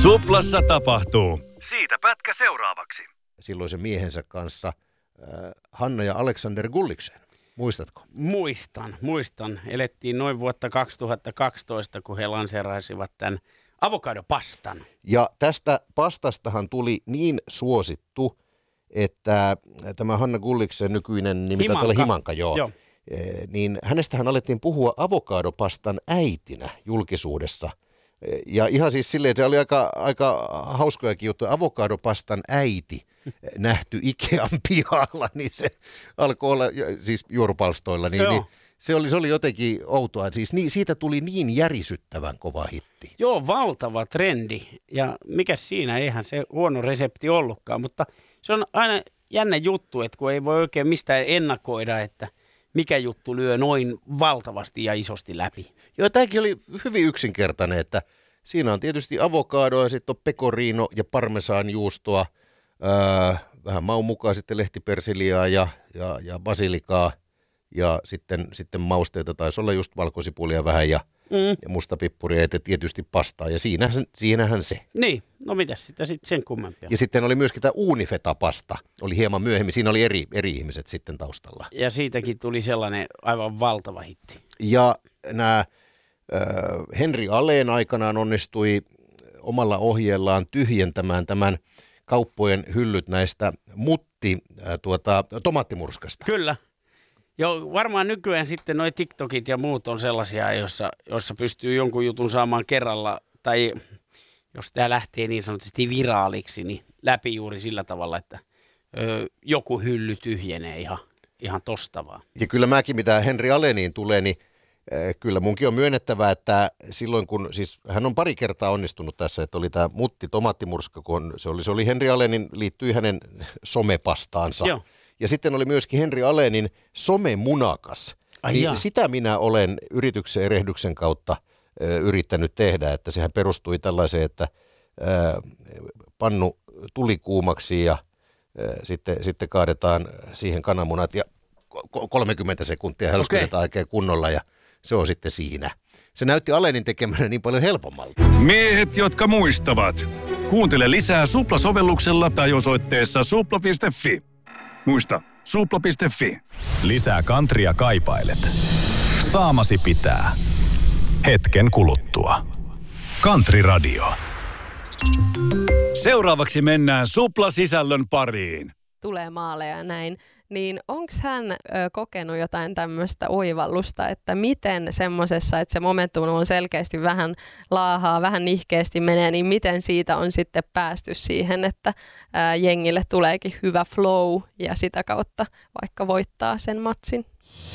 Suplassa tapahtuu. Siitä pätkä seuraavaksi. Silloisen miehensä kanssa Hanna ja Alexander Gulliksen. Muistatko? Muistan. Elettiin noin vuotta 2012, kun he lanseeraisivat tämän avokadopastan. Ja tästä pastastahan tuli niin suosittu, että tämä Hanna Gulliksen nykyinen nimi taitaa olla Himanka, joo. Niin hänestähän alettiin puhua avokadopastan äitinä julkisuudessa. Ja ihan siis silleen, se oli aika hauskojakin juttuja. Avokadopastan äiti nähty Ikean pihalla, niin se alkoi olla, siis juorupalstoilla, niin se oli jotenkin outoa. Siis siitä tuli niin järisyttävän kova hitti. Joo, valtava trendi. Ja mikä siinä, eihän se huono resepti ollutkaan, mutta se on aina jännä juttu, että kun ei voi oikein mistään ennakoida, että mikä juttu lyö noin valtavasti ja isosti läpi. Joo, tämäkin oli hyvin yksinkertainen, että siinä on tietysti avokadoa, sitten on pecorino ja parmesanjuustoa, vähän maun mukaan sitten lehtipersiliaa ja basilikaa ja sitten mausteita, taisi olla just valkosipulia vähän ja mustapippuria ja tietysti pastaa ja siinähän se. Niin, no mitäs sitä sitten sen kummempia. Ja sitten oli myöskin tämä uunifetapasta, oli hieman myöhemmin, siinä oli eri ihmiset sitten taustalla. Ja siitäkin tuli sellainen aivan valtava hitti. Ja nämä Henri Alén aikanaan onnistui omalla ohjeellaan tyhjentämään tämän kauppojen hyllyt näistä tomaattimurskasta. Kyllä. Joo, varmaan nykyään sitten noi TikTokit ja muut on sellaisia, joissa pystyy jonkun jutun saamaan kerralla, tai jos tämä lähtee niin sanotusti viraaliksi, niin läpi juuri sillä tavalla, että joku hylly tyhjenee ihan tosta vaan. Ja kyllä mäkin, mitä Henri Aléniin tulee, niin kyllä munkin on myönnettävää, että silloin kun, siis hän on pari kertaa onnistunut tässä, että oli tämä tomaattimurska, kun se oli Henri Alénin, liittyi hänen somepastaansa. Joo. Ja sitten oli myöskin Henri Alénin somemunakas. Niin sitä minä olen yrityksen erehdyksen kautta yrittänyt tehdä, että sehän perustui tällaiseen, että pannu tuli kuumaksi ja sitten kaadetaan siihen kananmunat ja 30 sekuntia hälskytetään oikein kunnolla ja se on sitten siinä. Se näytti Alénin tekemään niin paljon helpommalta. Miehet, jotka muistavat. Kuuntele lisää Supla-sovelluksella tai osoitteessa supla.fi. Muista, supla.fi. Lisää kantria kaipailet. Saamasi pitää. Hetken kuluttua. Country Radio. Seuraavaksi mennään Supla-sisällön pariin. Tulee maaleja ja näin, niin onko hän kokenut jotain tämmöistä oivallusta, että miten semmoisessa, että se momentum on selkeästi vähän laahaa, vähän nihkeästi menee, niin miten siitä on sitten päästy siihen, että jengille tuleekin hyvä flow ja sitä kautta vaikka voittaa sen matsin?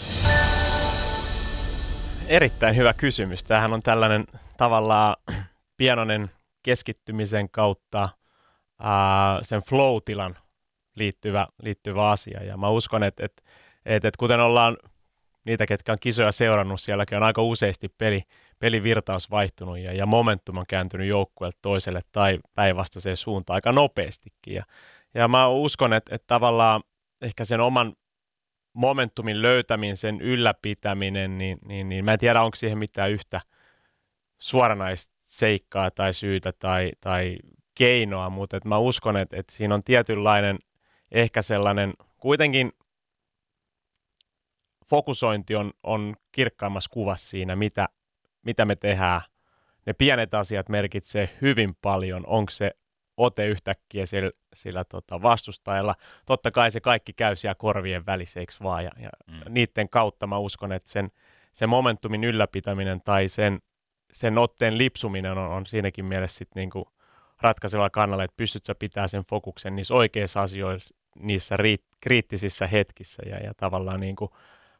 Erittäin hyvä kysymys. Tämähän on tällainen tavallaan pienoinen keskittymisen kautta sen flow-tilan liittyvä asia. Ja mä uskon, että kuten ollaan niitä, ketkä on kisoja seurannut, sielläkin on aika useasti pelivirtaus vaihtunut ja momentum on kääntynyt joukkueelta toiselle tai päinvastaiseen suuntaan aika nopeastikin. Ja mä uskon, että tavallaan ehkä sen oman momentumin löytäminen, sen ylläpitäminen, niin mä en tiedä, onko siihen mitään yhtä suoranaista seikkaa tai syytä tai keinoa, mutta että mä uskon, että siinä on tietynlainen ehkä sellainen, kuitenkin fokusointi on kirkkaimmassa kuvassa siinä, mitä me tehdään. Ne pienet asiat merkitsee hyvin paljon, onko se ote yhtäkkiä sillä vastustajalla. Totta kai se kaikki käy siellä korvien välissä, eikö vaan? Ja niiden kautta mä uskon, että sen momentumin ylläpitäminen tai sen otteen lipsuminen on siinäkin mielessä sitten niinku ratkaisevalla kannalla, että pystyt sä pitää sen fokuksen niissä oikeissa asioissa, niissä kriittisissä hetkissä ja tavallaan niinku,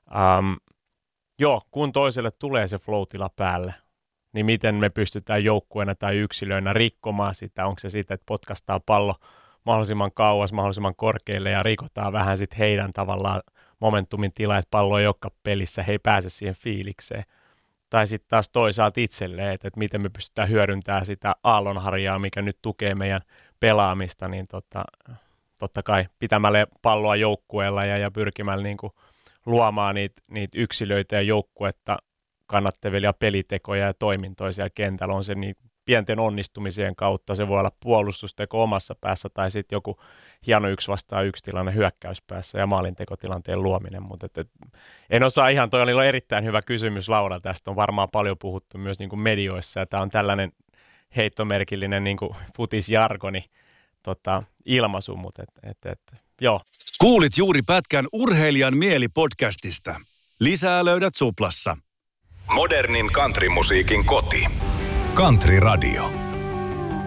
kun toiselle tulee se flow-tila päälle, niin miten me pystytään joukkueena tai yksilöinä rikkomaan sitä, onko se siitä, että potkastaa pallo mahdollisimman kauas, mahdollisimman korkealle ja rikotaan vähän sitten heidän tavallaan momentumin tila, että pallo ei olekaan pelissä, he ei pääse siihen fiilikseen. Tai sitten taas toisaalta itselleen, että miten me pystytään hyödyntämään sitä aallonharjaa, mikä nyt tukee meidän pelaamista, niin totta kai pitämällä palloa joukkueella ja pyrkimällä niinku luomaan niitä yksilöitä ja joukkuetta kannattavia pelitekoja ja toimintoja siellä kentällä. On se niin pienten onnistumisien kautta. Se voi olla puolustusteko omassa päässä tai sitten joku hieno 1-1 tilanne hyökkäyspäässä ja maalintekotilanteen luominen. Mutta en osaa ihan, toi oli erittäin hyvä kysymys Laura, tästä on varmaan paljon puhuttu myös niin kuin medioissa ja tämä on tällainen heittomerkillinen niin kuin futisjargoni ilmaisu, mutta joo. Kuulit juuri pätkän Urheilijan mieli-podcastista. Lisää löydät Suplassa. Modernin countrymusiikin koti. Country Radio.